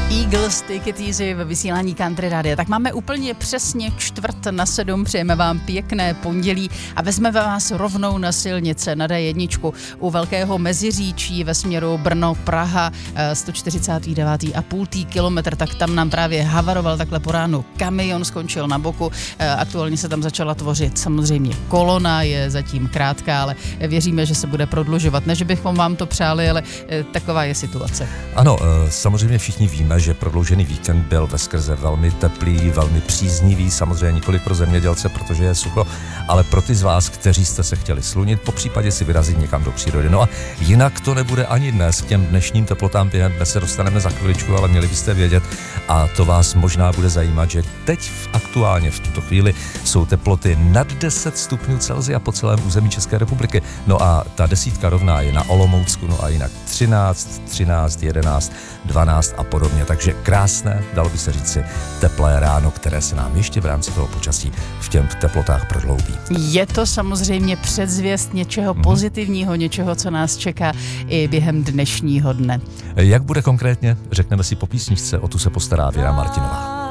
Eagles, Take It Easy ve vysílání Country Rádia. Tak máme úplně přesně 6:45, přejeme vám pěkné pondělí a vezmeme vás rovnou na silnice na D1 u Velkého Meziříčí ve směru Brno-Praha, 149,5 kilometr, tak tam nám právě havaroval takhle po ránu kamion, skončil na boku, aktuálně se tam začala tvořit samozřejmě kolona, je zatím krátká, ale věříme, že se bude prodlužovat. Ne, že bychom vám to přáli, ale taková je situace. Ano, samozřejmě všichni víme, že prodloužený víkend byl veskrze velmi teplý, velmi příznivý, samozřejmě nikoli pro zemědělce, protože je sucho, ale pro ty z vás, kteří jste se chtěli slunit, po případě si vyrazit někam do přírody. No a jinak to nebude ani dnes, k těm dnešním teplotám během dnes se dostaneme za chviličku, ale měli byste vědět, a to vás možná bude zajímat, že teď aktuálně v tuto chvíli jsou teploty nad 10 stupňů Celsia po celém území České republiky. No a ta desítka rovná je na Olomoucku, no a jinak 13, 11, 12 a podobně. Takže krásné, dalo by se říci, teplé ráno, které se nám ještě v rámci toho počasí v těch teplotách prodloubí. Je to samozřejmě předzvěst něčeho pozitivního, něčeho, co nás čeká i během dnešního dne. Jak bude konkrétně, řekneme si po písničce, o tu se postará Věra Martinová.